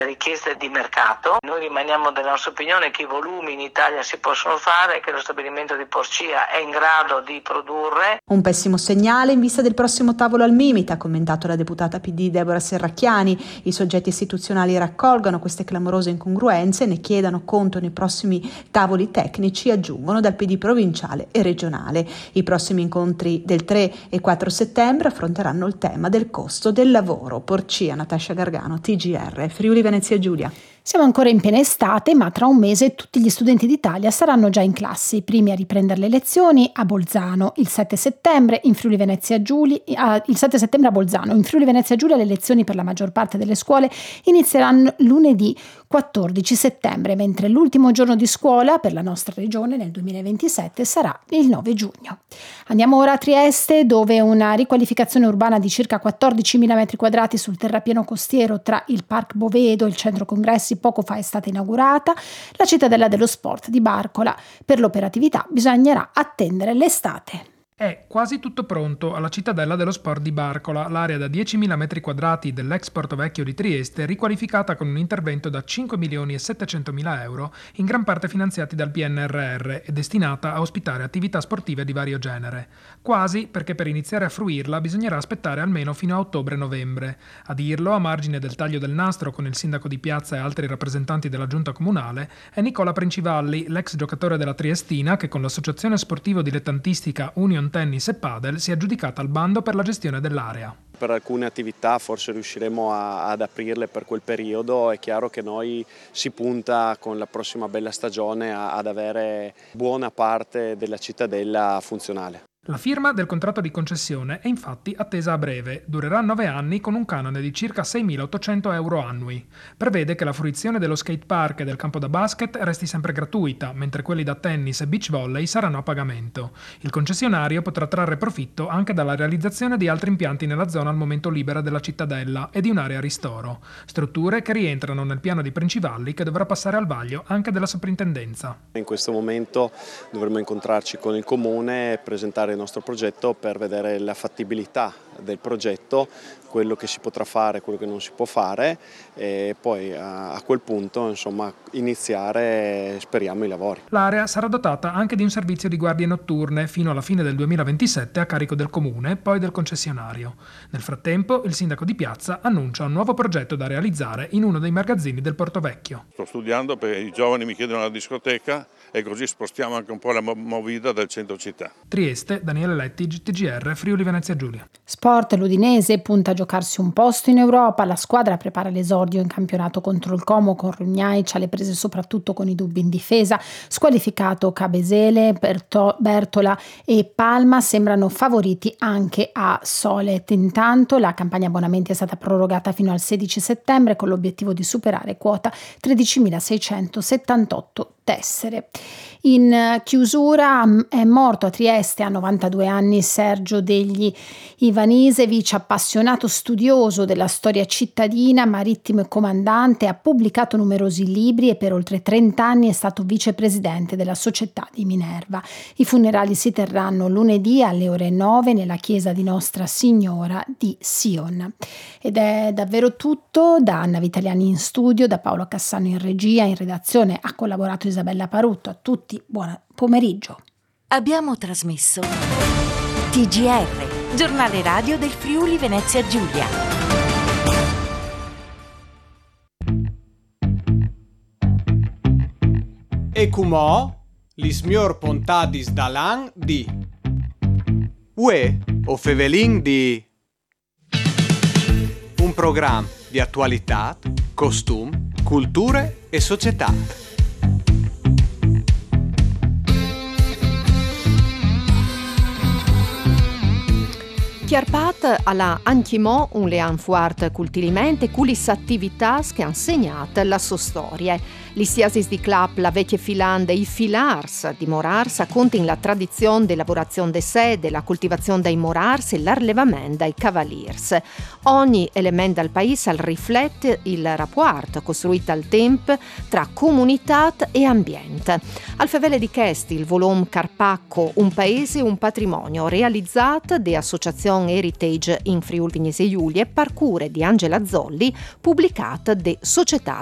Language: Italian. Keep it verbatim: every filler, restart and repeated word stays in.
richieste di mercato. Noi rimaniamo della nostra opinione che i volumi in Italia si possono fare, che lo stabilimento di Porcia è in grado di produrre. Un pessimo segnale in vista del prossimo tavolo al Mimit, ha commentato la deputata P D Deborah Serracchiani. I soggetti istituzionali raccolgano queste clamorose incongruenze e ne chiedano conto nei prossimi tavoli tecnici, aggiungono dal P D provinciale e regionale. I prossimi incontri del tre e quattro settembre affronteranno il tema del costo del lavoro. Porcia, Natascia Gargano, T G R, Friuli Venezia Giulia. Siamo ancora in piena estate, ma tra un mese tutti gli studenti d'Italia saranno già in classe, i primi a riprendere le lezioni a Bolzano il sette settembre, in Friuli Venezia Giulia, ah, il sette settembre a Bolzano. In Friuli Venezia Giulia le lezioni per la maggior parte delle scuole inizieranno lunedì quattordici settembre, mentre l'ultimo giorno di scuola per la nostra regione nel duemilaventisette sarà il nove giugno. Andiamo ora a Trieste, dove una riqualificazione urbana di circa quattordicimila metri quadrati sul terrapieno costiero tra il Park Bovedo e il centro congressi poco fa è stata inaugurata. La cittadella dello sport di Barcola. Per l'operatività bisognerà attendere l'estate. È quasi tutto pronto alla cittadella dello sport di Barcola, l'area da diecimila metri quadrati dell'ex Porto Vecchio di Trieste, riqualificata con un intervento da cinque milioni e settecentomila euro, in gran parte finanziati dal P N R R e destinata a ospitare attività sportive di vario genere. Quasi perché per iniziare a fruirla bisognerà aspettare almeno fino a ottobre-novembre. A dirlo, a margine del taglio del nastro con il sindaco di piazza e altri rappresentanti della giunta comunale, è Nicola Princivalli, l'ex giocatore della Triestina che con l'associazione sportivo dilettantistica Union Tennis e Padel si è aggiudicata al bando per la gestione dell'area. Per alcune attività forse riusciremo a, ad aprirle per quel periodo. È chiaro che noi si punta con la prossima bella stagione a, ad avere buona parte della cittadella funzionale. La firma del contratto di concessione è infatti attesa a breve, durerà nove anni con un canone di circa seimilaottocento euro annui. Prevede che la fruizione dello skate park e del campo da basket resti sempre gratuita, mentre quelli da tennis e beach volley saranno a pagamento. Il concessionario potrà trarre profitto anche dalla realizzazione di altri impianti nella zona al momento libera della cittadella e di un'area ristoro, strutture che rientrano nel piano di Princivalli che dovrà passare al vaglio anche della soprintendenza. In questo momento dovremo incontrarci con il comune e presentare il nostro progetto per vedere la fattibilità del progetto, quello che si potrà fare, quello che non si può fare e poi a, a quel punto insomma iniziare speriamo i lavori. L'area sarà dotata anche di un servizio di guardie notturne fino alla fine del duemilaventisette a carico del comune, poi del concessionario. Nel frattempo il sindaco di piazza annuncia un nuovo progetto da realizzare in uno dei magazzini del Porto Vecchio. Sto studiando perché i giovani mi chiedono la discoteca e così spostiamo anche un po' la movida del centro città. Trieste, Daniele Letti, T G R, Friuli Venezia Giulia. Sport, l'Udinese punta a giocarsi un posto in Europa, la squadra prepara l'esordio in campionato contro il Como con Rugnaic alle prese soprattutto con i dubbi in difesa, squalificato Cabesele, Berto- Bertola e Palma sembrano favoriti anche a Solet. Intanto la campagna abbonamenti è stata prorogata fino al sedici settembre con l'obiettivo di superare quota tredicimilaseicentosettantotto tessere. In chiusura è morto a Trieste a novantadue anni Sergio degli Ivanisevic, appassionato studioso della storia cittadina, marittimo e comandante, ha pubblicato numerosi libri e per oltre trenta anni è stato vicepresidente della Società di Minerva. I funerali si terranno lunedì alle ore nove nella chiesa di Nostra Signora di Sion. Ed è davvero tutto. Da Anna Vitaliani in studio, da Paolo Cassano in regia, in redazione ha collaborato Isabella Parutto. A tutti buon pomeriggio. Abbiamo trasmesso T G R, giornale radio del Friuli Venezia Giulia. E cumò lis mior pontadis dalan di Ue o fevelin di un programma di attualità, costum, culture e società. Chiarpat alla Anchimò un lean fuart culturalmente culis attivitas che han segnato la sua storia. L'istiasis di club la vecchia filande i filars di morars contin la tradizione di lavorazione de sé, della coltivazione dei morars e l'arlevamento dei cavaliers. Ogni elemento del paese al riflette il rapporto costruito al tempo tra comunità e ambiente. Al fevele di Chesti il volume Carpacco Un paese un patrimonio realizzato da associazione Son Heritage in Friuli Venezia Giulia, parcure di Angela Zolli, pubblicat de Società